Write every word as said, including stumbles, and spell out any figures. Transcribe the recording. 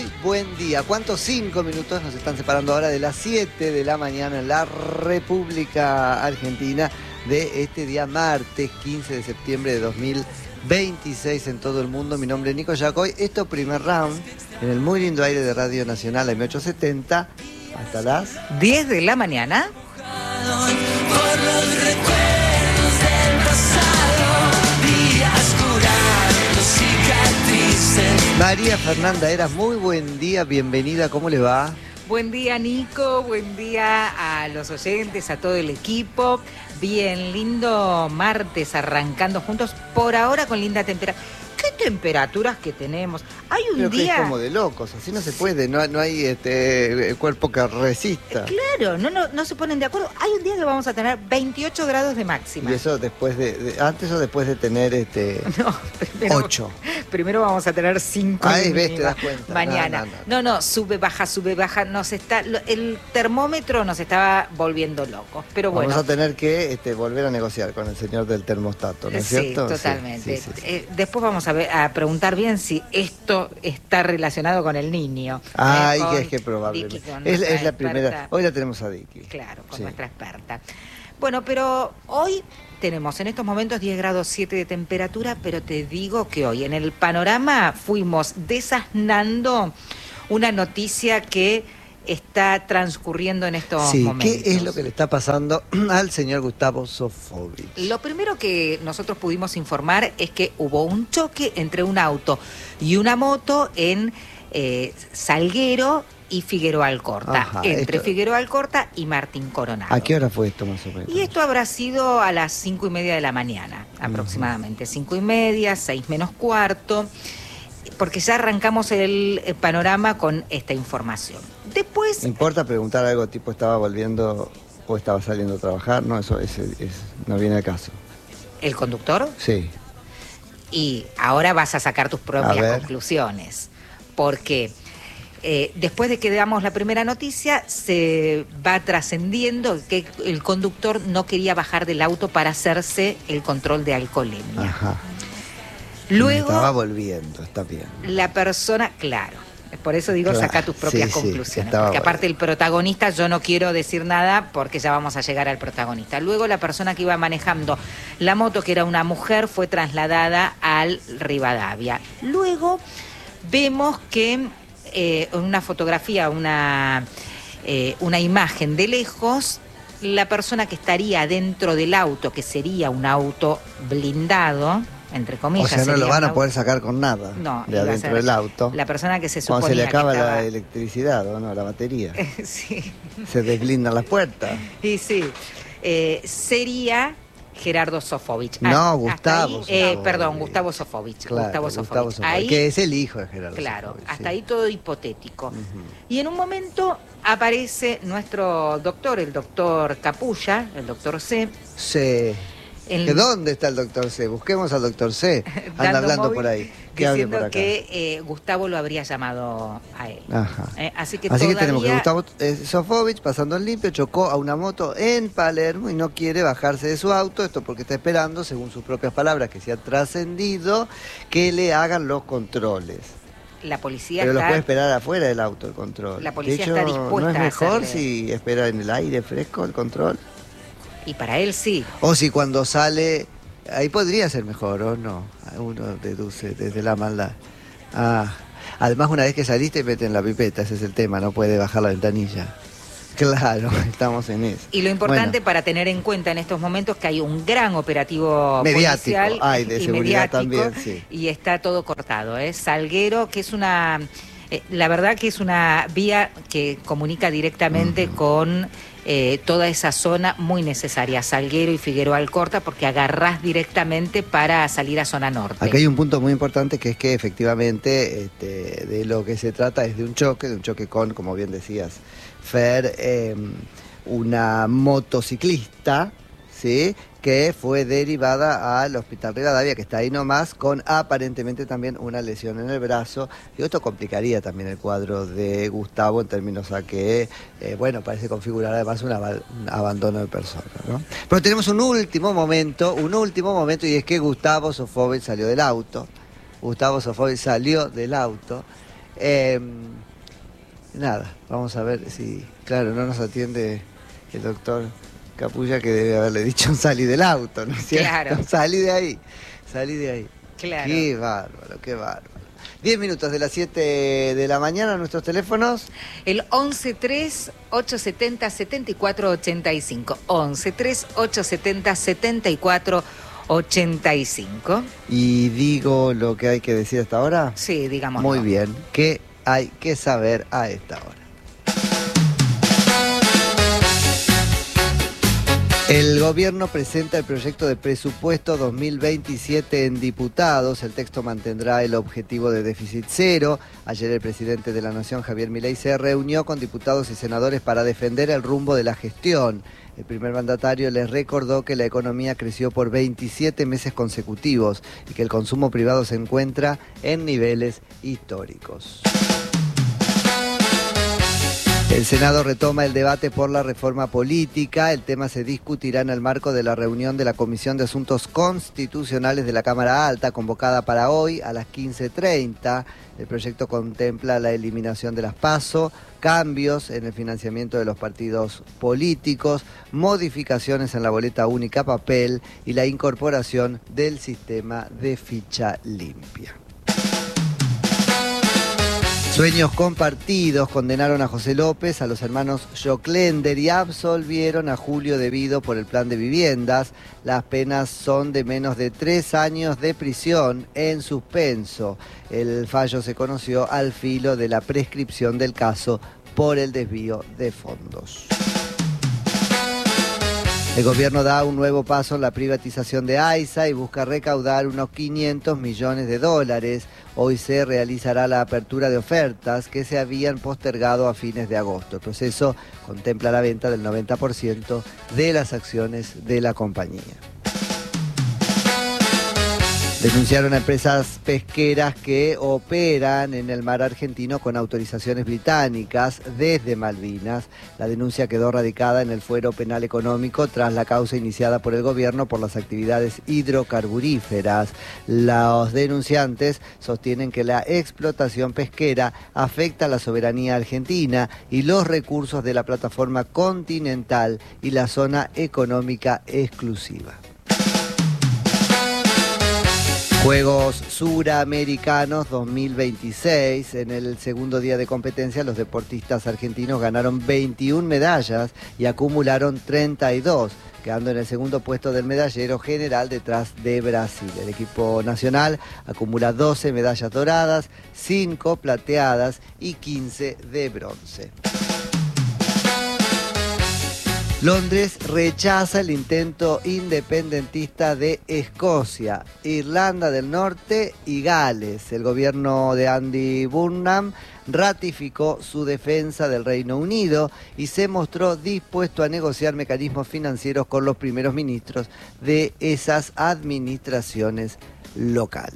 Muy buen día. ¿Cuántos cinco minutos nos están separando ahora de las siete de la mañana en la República Argentina de este día martes quince de septiembre de dos mil veintiséis en todo el mundo? Mi nombre es Nico Yacoy. Esto primer round en el muy lindo aire de Radio Nacional M ochocientos setenta hasta las diez de la mañana. Por los recuerdos del pasado, días curando cicatrices. María Fernanda Eras, muy buen día, bienvenida, ¿cómo le va? Buen día, Nico, buen día a los oyentes, a todo el equipo. Bien, lindo martes arrancando juntos, por ahora con linda temperatura. ¿Qué temperaturas que tenemos? Hay un Creo día... que es como de locos, así no se puede, no, no hay este cuerpo que resista. Claro, no, no, no se ponen de acuerdo. Hay un día que vamos a tener veintiocho grados de máxima. Y eso después de, de antes o después de tener este No, primero, ocho. Primero vamos a tener cinco. Ahí ves, te das cuenta. Mañana. No, no, no. no, no, sube, baja, sube, baja. Nos está, el termómetro nos estaba volviendo locos. Pero bueno. Vamos a tener que este, volver a negociar con el señor del termostato, ¿no es sí, cierto? Totalmente. Sí, sí, sí, sí. Eh, después vamos a, ver, a preguntar bien si esto está relacionado con el niño. Ay, eh, que es que probablemente. Vicky, con Es, nuestra es la experta. primera. Hoy la tenemos a Vicky. Claro, con Sí. nuestra experta. Bueno, pero hoy tenemos en estos momentos diez grados siete de temperatura, pero te digo que hoy en el panorama fuimos desasnando una noticia que está transcurriendo en estos Sí, momentos. ¿qué es lo que le está pasando al señor Gustavo Sofovich? Lo primero que nosotros pudimos informar es que hubo un choque entre un auto y una moto en eh, Salguero y Figueroa Alcorta, Ajá, entre esto... Figueroa Alcorta y Martín Coronado. ¿A qué hora fue esto más o menos? Y esto habrá sido a las cinco y media de la mañana, aproximadamente. Cinco y media, seis menos cuarto, porque ya arrancamos el, el panorama con esta información. Después... ¿Me importa preguntar algo tipo estaba volviendo o estaba saliendo a trabajar? No, eso es, es, no viene al caso. ¿El conductor? Sí. Y ahora vas a sacar tus propias conclusiones, porque... Eh, después de que damos la primera noticia, se va trascendiendo que el conductor no quería bajar del auto para hacerse el control de alcoholemia. Ajá. Luego, estaba volviendo, está bien. la persona, claro, por eso digo, Claro, saca tus propias sí, sí, conclusiones. estaba Porque aparte bueno. el protagonista, yo no quiero decir nada porque ya vamos a llegar al protagonista. Luego la persona que iba manejando la moto, que era una mujer, fue trasladada al Rivadavia. Luego vemos que... Eh, una fotografía, una, eh, una imagen de lejos, la persona que estaría dentro del auto, que sería un auto blindado, entre comillas. O sea, no lo van a auto... poder sacar con nada no, de adentro del auto. La persona que se suponía Cuando se le acaba que estaba... la electricidad, ¿o no? La batería. Sí. Se desblindan las puertas. Y sí, eh, sería... Gerardo Sofovich. No, ah, Gustavo ahí, eh, Sofovich. Perdón, Gustavo Sofovich. Claro, Gustavo Gustavo Sofovich. Sofovich, Ahí, que es el hijo de Gerardo claro, Sofovich, hasta sí. ahí todo hipotético. Uh-huh. Y en un momento aparece nuestro doctor, el doctor Capulla, el doctor C. Sí. El... ¿Que ¿Dónde está el doctor C? Busquemos al doctor C. Anda hablando por ahí. Que hable diciendo por acá. que eh, Gustavo lo habría llamado a él. Ajá. Eh, así que, Así todavía... que tenemos que Gustavo eh, Sofovich, pasando en limpio, chocó a una moto en Palermo y no quiere bajarse de su auto. Esto porque está esperando, según sus propias palabras, que se ha trascendido, que le hagan los controles. La policía Pero está... lo puede esperar afuera del auto el control. La policía de hecho, está dispuesta ¿no es a mejor hacerle... si espera en el aire fresco el control? Y para él sí. O si cuando sale... Ahí podría ser mejor, ¿o no? Uno deduce desde la maldad. Ah, además una vez que saliste meten la pipeta, ese es el tema, no puede bajar la ventanilla. Claro, estamos en eso. Y lo importante bueno. para tener en cuenta en estos momentos que hay un gran operativo mediático, policial ay, de y seguridad mediático, también, sí. Y está todo cortado, ¿eh? Salguero, que es una... Eh, la verdad que es una vía que comunica directamente uh-huh. con eh, toda esa zona muy necesaria, Salguero y Figueroa Alcorta, porque agarrás directamente para salir a zona norte. Acá hay un punto muy importante que es que efectivamente este, de lo que se trata es de un choque, de un choque con, como bien decías, Fer, eh, una motociclista, ¿sí?, que fue derivada al Hospital Rivadavia, que está ahí nomás, con aparentemente también una lesión en el brazo. Y esto complicaría también el cuadro de Gustavo en términos a que, eh, bueno, parece configurar además un, ab- un abandono de persona, ¿no? Pero tenemos un último momento, un último momento, y es que Gustavo Sofovich salió del auto. Gustavo Sofovich salió del auto. Eh, nada, vamos a ver si, claro, no nos atiende el doctor Capulla, que debe haberle dicho salí del auto, ¿no es cierto? Claro. Salí de ahí, salí de ahí. Claro. Qué bárbaro, qué bárbaro. Diez minutos de las siete de la mañana, nuestros teléfonos. El once tres ocho setenta setenta y cuatro ochenta y cinco. once tres ocho setenta setenta y cuatro ochenta y cinco. Y digo lo que hay que decir hasta ahora. Sí, digamos. Muy bien, ¿qué hay que saber a esta hora? El gobierno presenta el proyecto de presupuesto dos mil veintisiete en diputados. El texto mantendrá el objetivo de déficit cero. Ayer el presidente de la Nación, Javier Milei, se reunió con diputados y senadores para defender el rumbo de la gestión. El primer mandatario les recordó que la economía creció por veintisiete meses consecutivos y que el consumo privado se encuentra en niveles históricos. El Senado retoma el debate por la reforma política. El tema se discutirá en el marco de la reunión de la Comisión de Asuntos Constitucionales de la Cámara Alta, convocada para hoy a las quince treinta. El proyecto contempla la eliminación de las PASO, cambios en el financiamiento de los partidos políticos, modificaciones en la boleta única papel y la incorporación del sistema de ficha limpia. Sueños compartidos condenaron a José López, a los hermanos Joclender y absolvieron a Julio Devido por el plan de viviendas. Las penas son de menos de tres años de prisión en suspenso. El fallo se conoció al filo de la prescripción del caso por el desvío de fondos. El gobierno da un nuevo paso en la privatización de AISA y busca recaudar unos quinientos millones de dólares. Hoy se realizará la apertura de ofertas que se habían postergado a fines de agosto. El proceso contempla la venta del noventa por ciento de las acciones de la compañía. Denunciaron a empresas pesqueras que operan en el mar argentino con autorizaciones británicas desde Malvinas. La denuncia quedó radicada en el fuero penal económico tras la causa iniciada por el gobierno por las actividades hidrocarburíferas. Los denunciantes sostienen que la explotación pesquera afecta a la soberanía argentina y los recursos de la plataforma continental y la zona económica exclusiva. Juegos Suramericanos dos mil veintiséis. En el segundo día de competencia, los deportistas argentinos ganaron veintiuna medallas y acumularon treinta y dos, quedando en el segundo puesto del medallero general detrás de Brasil. El equipo nacional acumula doce medallas doradas, cinco plateadas y quince de bronce. Londres rechaza el intento independentista de Escocia, Irlanda del Norte y Gales. El gobierno de Andy Burnham ratificó su defensa del Reino Unido y se mostró dispuesto a negociar mecanismos financieros con los primeros ministros de esas administraciones locales.